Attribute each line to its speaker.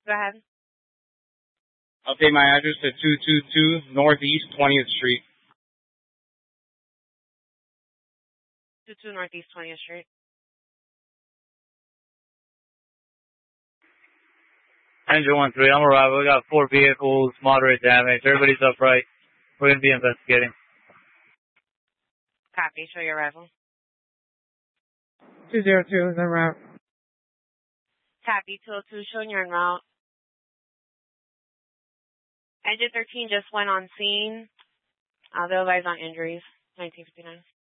Speaker 1: Go ahead.
Speaker 2: Update my address to 222 Northeast 20th Street.
Speaker 1: 22 Northeast 20th Street.
Speaker 3: Engine 1-3, I'm arriving. We got 4 vehicles, moderate damage. Everybody's upright. We're going to be investigating.
Speaker 1: Copy. Show your arrival.
Speaker 4: 202 is en route.
Speaker 1: Copy. 202 showing you're en route. Engine 13 just went on scene. They'll advise on injuries. 1959.